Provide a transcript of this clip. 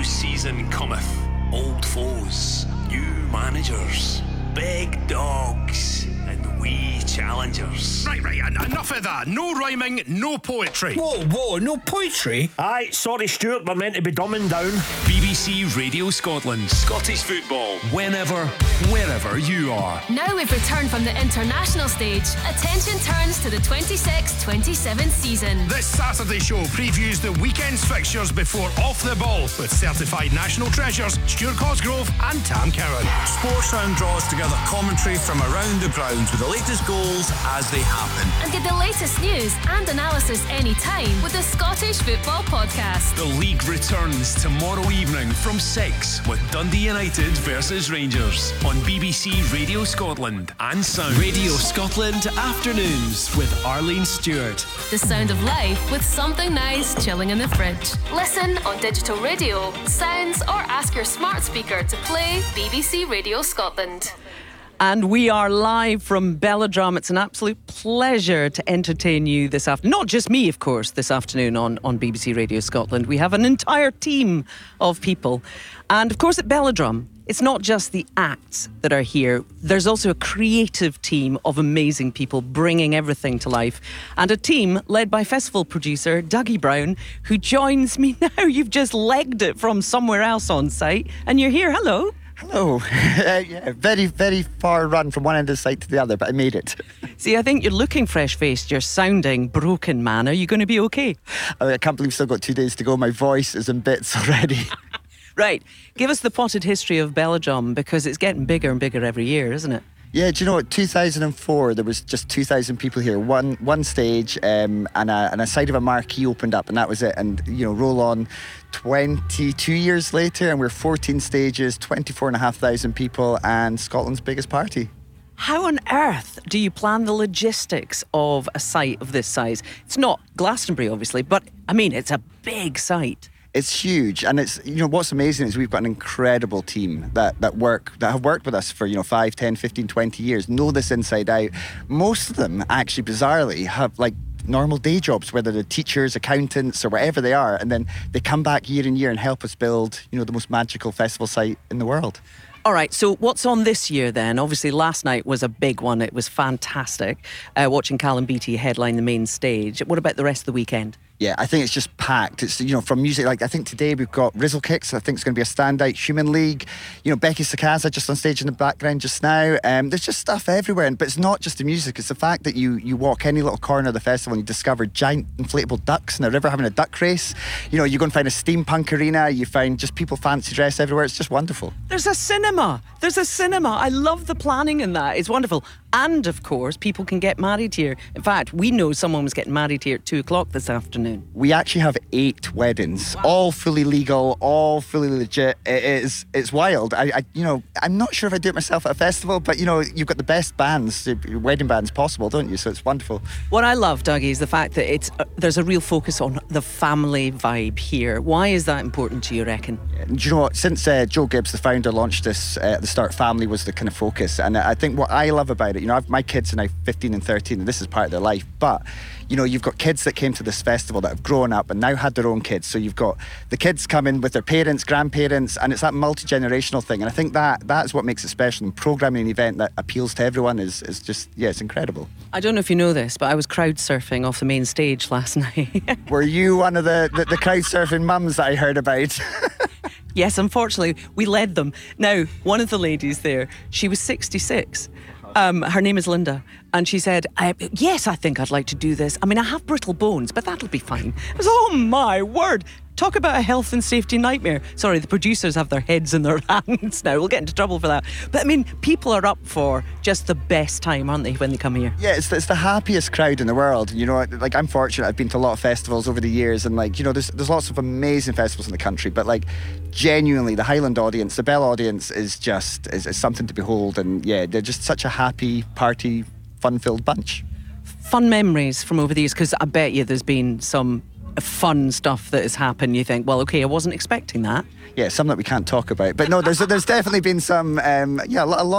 new season cometh. Old foes, new managers, big dogs, and wee challengers. Right, enough of that. No rhyming, no poetry. Whoa, no poetry? Aye, sorry Stuart, we're meant to be dumbing down. BBC Radio Scotland. Scottish football. Whenever, wherever you are. Now we've returned from the international stage. Attention turns to the 26-27 season. This Saturday show previews the weekend's fixtures before Off the Ball with certified national treasures Stuart Cosgrove and Tam Cowan. Sportsround draws together commentary from around the grounds with the latest goals as they happen. And get the latest news and analysis anytime with the Scottish Football Podcast. The league returns tomorrow evening from 6 with Dundee United versus Rangers on BBC Radio Scotland and Sound. Radio Scotland Afternoons with Arlene Stewart. The sound of life with something nice chilling in the fridge. Listen on digital radio, Sounds, or ask your smart speaker to play BBC Radio Scotland. And we are live from Belladrum. It's an absolute pleasure to entertain you this afternoon. Not just me, of course, this afternoon on BBC Radio Scotland. We have an entire team of people. And of course, at Belladrum, it's not just the acts that are here. There's also a creative team of amazing people bringing everything to life. And a team led by festival producer Dougie Brown, who joins me now. You've just legged it from somewhere else on site. And you're here. Hello. Hello. Yeah, very, very far run from one end of the site to the other, but I made it. See, I think you're looking fresh-faced. You're sounding broken, man. Are you going to be okay? I can't believe we've still got 2 days to go. My voice is in bits already. Right. Give us the potted history of Belladrum, because it's getting bigger and bigger every year, isn't it? Yeah, do you know what? 2004, there was just 2,000 people here. One stage, and a side of a marquee opened up, and that was it. And, you know, roll on 22 years later, and we're 14 stages, 24,500 people, and Scotland's biggest party. How on earth do you plan the logistics of a site of this size? It's not Glastonbury, obviously, but, I mean, it's a big site. It's huge, and it's, you know, what's amazing is we've got an incredible team that have worked with us for, you know, 5, 10, 15, 20 years, know this inside out. Most of them actually, bizarrely, have like normal day jobs, whether they're teachers, accountants, or whatever they are, and then they come back year in year and help us build, you know, the most magical festival site in the world. All right, so what's on this year then? Obviously, last night was a big one. It was fantastic, watching Callum Beattie headline the main stage. What about the rest of the weekend? Yeah, I think it's just packed. It's, you know, from music, like I think today we've got Rizzle Kicks. I think it's going to be a standout. Human League, you know, Becky Sakasa just on stage in the background just now. There's just stuff everywhere, but it's not just the music. It's the fact that you walk any little corner of the festival and you discover giant inflatable ducks in a river having a duck race. You know, you go and find a steampunk arena. You find just people fancy dress everywhere. It's just wonderful. There's a cinema. I love the planning in that. It's wonderful. And of course, people can get married here. In fact, we know someone was getting married here at 2:00 this afternoon. We actually have 8 weddings, all fully legal, all fully legit. It's wild. You know, I'm not sure if I do it myself at a festival, but you know, you've got the best bands, wedding bands possible, don't you? So it's wonderful. What I love, Dougie, is the fact that there's a real focus on the family vibe here. Why is that important to you, reckon? Do you know what? Since Joe Gibbs, the founder, launched this at the start, family was the kind of focus. And I think what I love about it, you know, my kids are now 15 and 13, and this is part of their life. But, you know, you've got kids that came to this festival that have grown up and now had their own kids. So you've got the kids coming with their parents, grandparents, and it's that multi-generational thing. And I think that's what makes it special. And programming an event that appeals to everyone is just, yeah, it's incredible. I don't know if you know this, but I was crowd surfing off the main stage last night. Were you one of the crowd surfing mums that I heard about? Yes, unfortunately, we led them. Now, one of the ladies there, she was 66. Her name is Linda, and she said, yes, I think I'd like to do this. I mean, I have brittle bones, but that'll be fine. I was, oh my word. Talk about a health and safety nightmare. Sorry, the producers have their heads in their hands now. We'll get into trouble for that. But I mean, people are up for just the best time, aren't they, when they come here? Yeah, it's the happiest crowd in the world. You know, like, I'm fortunate. I've been to a lot of festivals over the years, and like, you know, there's lots of amazing festivals in the country, but like, genuinely, the Highland audience, the Bell audience is something to behold. And yeah, they're just such a happy, party, fun-filled bunch. Fun memories from over the years, because I bet you there's been some fun stuff that has happened. You think, well, okay, I wasn't expecting that. Yeah, some that we can't talk about, but no, there's definitely been some. A lot